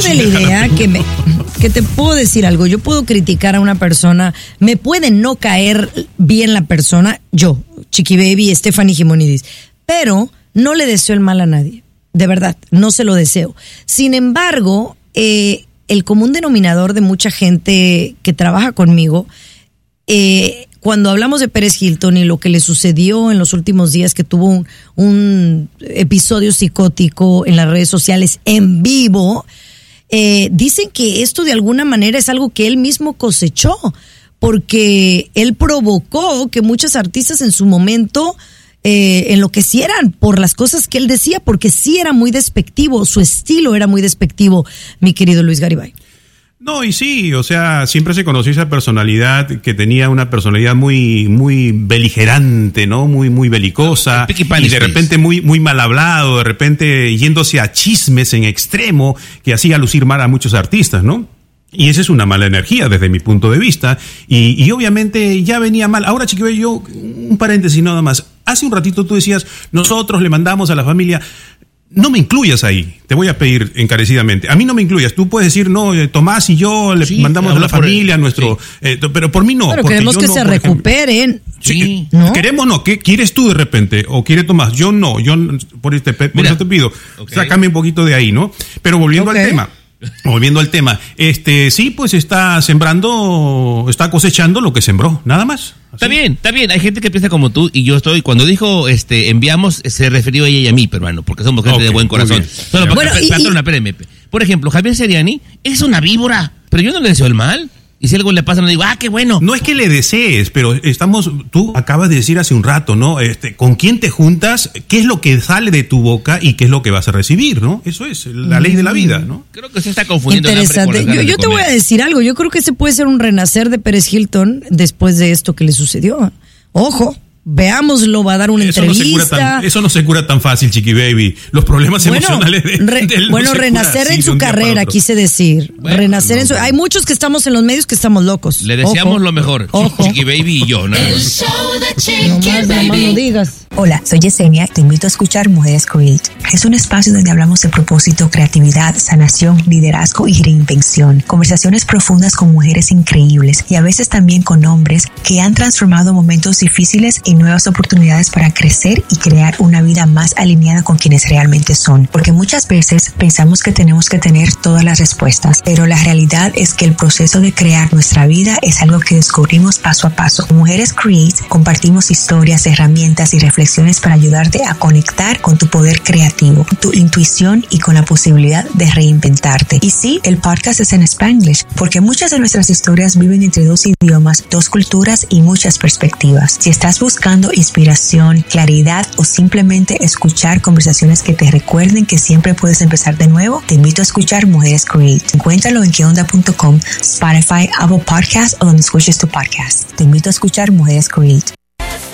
soy de la idea que te puedo decir algo. Yo puedo criticar a una persona, me puede no caer bien la persona, yo, Chiqui Baby, Stephanie Gimonidis, pero no le deseo el mal a nadie. De verdad, no se lo deseo. Sin embargo, el común denominador de mucha gente que trabaja conmigo, cuando hablamos de Pérez Hilton y lo que le sucedió en los últimos días, que tuvo un episodio psicótico en las redes sociales en vivo, dicen que esto de alguna manera es algo que él mismo cosechó, porque él provocó que muchos artistas en su momento enloquecieran por las cosas que él decía, porque sí era muy despectivo, su estilo era muy despectivo, mi querido Luis Garibay. No, y sí, o sea, siempre se conoció esa personalidad que tenía una personalidad muy, muy beligerante, ¿no? Muy belicosa. Y de repente muy mal hablado, de repente yéndose a chismes en extremo que hacía lucir mal a muchos artistas, ¿no? Y esa es una mala energía desde mi punto de vista. Y obviamente ya venía mal. Ahora, Chiqui, yo, un paréntesis nada más. Hace un ratito tú decías, nosotros le mandamos a la familia. No me incluyas ahí, te voy a pedir encarecidamente. A mí no me incluyas. Tú puedes decir, no, Tomás y yo le mandamos a la familia, nuestro, pero por mí no. Pero queremos que se recuperen. Sí, ¿no? Queremos no. ¿Qué quieres tú de repente? ¿O quiere Tomás? Yo no. Por eso te pido, sácame un poquito de ahí, ¿no? Pero volviendo al tema, sí, pues está sembrando, está cosechando lo que sembró, nada más. Así. Está bien, hay gente que piensa como tú y yo estoy, cuando dijo enviamos, se refirió a ella y a mí, hermano, porque somos gente de buen corazón. Solo espérame. Por ejemplo, Javier Seriani es una víbora, pero yo no le deseo el mal. Y si algo le pasa, no digo, qué bueno. No es que le desees, pero tú acabas de decir hace un rato, ¿no? ¿Con quién te juntas? ¿Qué es lo que sale de tu boca y qué es lo que vas a recibir, ¿no? Eso es la ley de la vida, ¿no? Creo que se está confundiendo. Interesante. Yo te voy a decir algo. Yo creo que ese puede ser un renacer de Pérez Hilton después de esto que le sucedió. Ojo. Veámoslo, va a dar una entrevista. Eso no se cura tan fácil, Chiqui Baby. Los problemas emocionales renacer en su carrera, quise decir. Renacer en su... Hay muchos que estamos en los medios que estamos locos. Le deseamos lo mejor. Chiqui Baby y yo. No lo digas. Hola, soy Yesenia. Te invito a escuchar Mujeres Create. Es un espacio donde hablamos de propósito, creatividad, sanación, liderazgo y reinvención. Conversaciones profundas con mujeres increíbles y a veces también con hombres que han transformado momentos difíciles en nuevas oportunidades para crecer y crear una vida más alineada con quienes realmente son. Porque muchas veces pensamos que tenemos que tener todas las respuestas, pero la realidad es que el proceso de crear nuestra vida es algo que descubrimos paso a paso. Con Mujeres Create compartimos historias, herramientas y reflexiones para ayudarte a conectar con tu poder creativo, tu intuición y con la posibilidad de reinventarte. Y sí, el podcast es en Spanglish, porque muchas de nuestras historias viven entre dos idiomas, dos culturas y muchas perspectivas. Si estás buscando inspiración, claridad o simplemente escuchar conversaciones que te recuerden que siempre puedes empezar de nuevo, te invito a escuchar Mujeres Create. Encuéntralo en queonda.com, Spotify, Apple Podcasts o donde escuches tu podcast. Te invito a escuchar Mujeres Create.